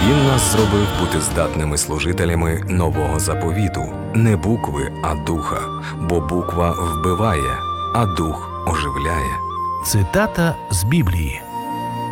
Він нас зробив бути здатними служителями нового заповіту. Не букви, а духа. Бо буква вбиває, а дух оживляє. Цитата з Біблії.